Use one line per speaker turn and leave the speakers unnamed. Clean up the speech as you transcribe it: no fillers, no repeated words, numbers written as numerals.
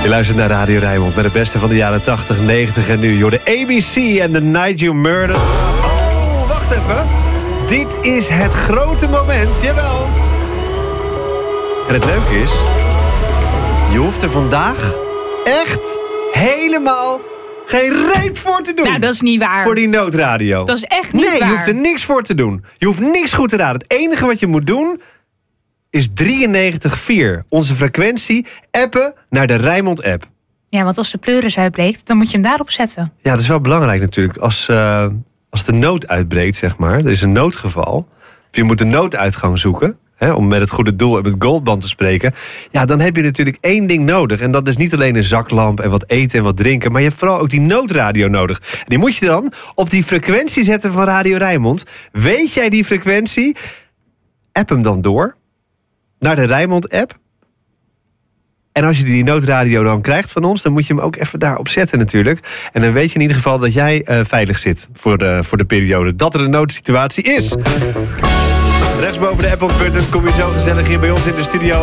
Je luistert naar Radio Rijnmond met het beste van de jaren 80, 90 en nu. Joh, de ABC en The Night You Murdered. Oh, wacht even. Dit is het grote moment, jawel. En het leuke is, je hoeft er vandaag echt helemaal geen reet voor te doen.
Nou, dat is niet waar.
Voor die noodradio.
Dat is echt niet waar.
Nee, je hoeft er niks voor te doen. Je hoeft niks goed te raden. Het enige wat je moet doen is 93.4. Onze frequentie appen naar de Rijnmond-app.
Ja, want als de pleuris uitbreekt, dan moet je hem daarop zetten.
Ja, dat is wel belangrijk natuurlijk. Als de nood uitbreekt, zeg maar, er is een noodgeval, of je moet de nooduitgang zoeken, om met het goede doel en met Goldband te spreken, ja, dan heb je natuurlijk één ding nodig. En dat is niet alleen een zaklamp en wat eten en wat drinken, maar je hebt vooral ook die noodradio nodig. En die moet je dan op die frequentie zetten van Radio Rijnmond. Weet jij die frequentie? App hem dan door naar de Rijnmond-app. En als je die noodradio dan krijgt van ons, dan moet je hem ook even daarop zetten natuurlijk. En dan weet je in ieder geval dat jij veilig zit voor de periode dat er een noodsituatie is. Rechtsboven de Apple-button kom je zo gezellig hier bij ons in de studio.